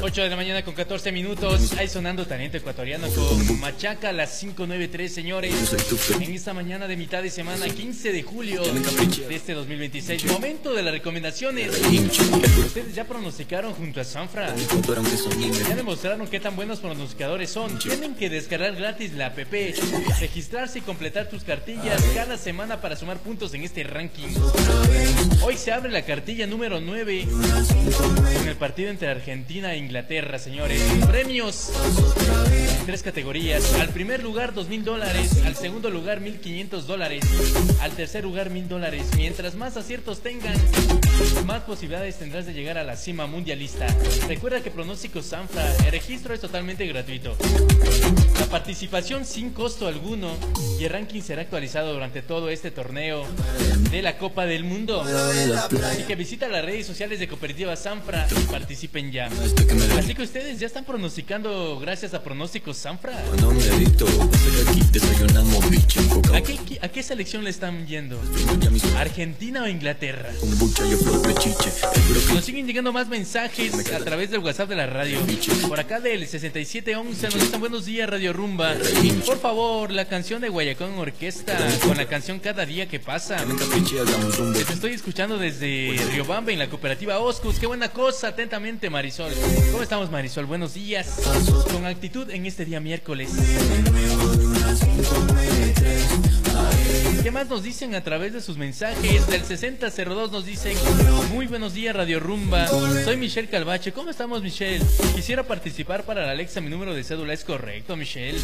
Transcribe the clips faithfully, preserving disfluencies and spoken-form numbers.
ocho de la mañana con catorce minutos. Ahí sonando talento ecuatoriano con Machaca a las cinco noventa y tres, señores. En esta mañana de mitad de semana, quince de julio de este dos mil veintiséis. Momento de las recomendaciones. Ustedes ya pronosticaron junto a Sanfra. Ya demostraron qué tan buenos pronosticadores son. Tienen que descargar gratis la app, registrarse y completar tus cartillas cada semana para sumar puntos en este ranking. Hoy se abre la cartilla número nueve con el partido entre Argentina e Inglaterra, señores. Premios en tres categorías. Al primer lugar dos mil dólares, al segundo lugar mil quinientos dólares, al tercer lugar mil dólares. Mientras más aciertos tengan, más posibilidades tendrás de llegar a la cima mundialista. Recuerda que Pronósticos Sanfra, el registro es totalmente gratuito. La participación sin costo alguno y el ranking será actualizado durante todo este torneo de la Copa del Mundo. Así que visita las redes sociales de Cooperativa Sanfra y participen ya. Así que ustedes ya están pronosticando gracias a Pronósticos Sanfra. ¿A qué, ¿A qué selección le están yendo? ¿Argentina o Inglaterra? Nos siguen llegando más mensajes a través del WhatsApp de la radio. Por acá del sesenta y siete once nos dicen buenos días Radio Rumba. Por favor, la canción de Guayacán Orquesta con la canción Cada Día que Pasa. Te estoy escuchando desde Riobamba en la Cooperativa Oscus. Qué buena cosa, atentamente Marisol. ¿Cómo estamos, Marisol? Buenos días. Con actitud en este día miércoles. ¿Qué más nos dicen a través de sus mensajes? Del sesenta cero dos nos dicen muy buenos días Radio Rumba. Soy Michelle Calvache. ¿Cómo estamos, Michelle? Quisiera participar para la Alexa. Mi número de cédula es correcto, Michelle.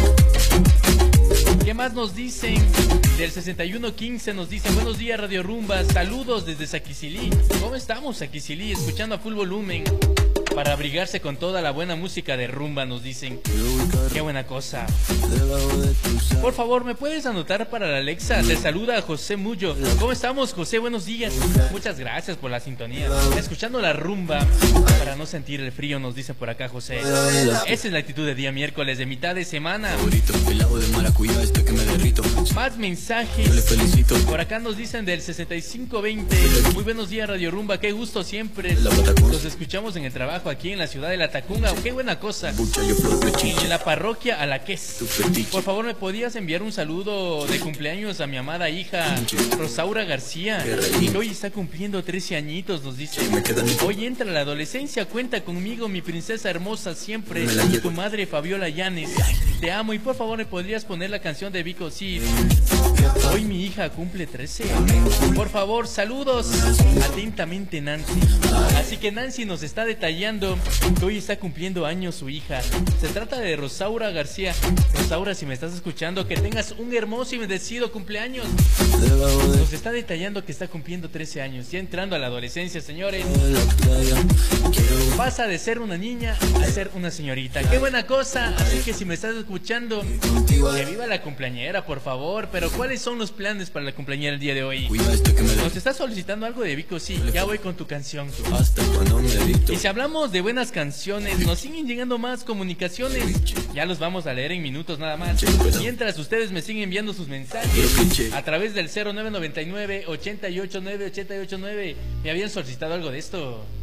¿Qué más nos dicen? Del sesenta y uno quince nos dicen buenos días Radio Rumba. Saludos desde Saquicilí. ¿Cómo estamos, Saquicilí? Escuchando a full volumen para abrigarse con toda la buena música de rumba, nos dicen. Qué buena cosa. Por favor, ¿me puedes anotar para la Alexa? Te saluda José Mullo. ¿Cómo estamos, José? Buenos días. Muchas gracias por la sintonía. Escuchando la rumba para no sentir el frío, nos dice por acá José. Esa es la actitud de día miércoles de mitad de semana. Más mensajes. Por acá nos dicen del sesenta y cinco veinte. Muy buenos días Radio Rumba. Qué gusto siempre. Los escuchamos en el trabajo aquí en la ciudad de La Tacunga. Qué buena cosa. En la parroquia Alaqués. Por favor, ¿me podías enviar un saludo de cumpleaños a mi amada hija Rosaura García, que hoy está cumpliendo trece añitos? Nos dice. Hoy entra la adolescencia. Cuenta conmigo, mi princesa hermosa siempre. Tu madre Fabiola Llanes. Te amo y por favor, ¿me podrías poner la canción de Vico Cid? Hoy mi hija cumple trece. Por favor, saludos. Atentamente, Nancy. Así que Nancy nos está detallando que hoy está cumpliendo años su hija. Se trata de Rosaura García. Rosaura, si me estás escuchando, que tengas un hermoso y bendecido cumpleaños. Nos está detallando que está cumpliendo trece años, ya entrando a la adolescencia, señores. Pasa de ser una niña a ser una señorita. Qué buena cosa. Así que si me estás escuchando, que viva la cumpleañera, por favor. Pero ¿cuáles son los planes para la cumpleañera el día de hoy? Nos está solicitando algo de Vico, sí. Ya voy con tu canción. Y si hablamos de buenas canciones, nos siguen llegando más comunicaciones. Ya los vamos a leer en minutos nada más. Mientras ustedes me siguen enviando sus mensajes a través del cero nueve nueve nueve, ochenta y ocho nueve, ochenta y ocho nueve. ¿Me habían solicitado algo de esto?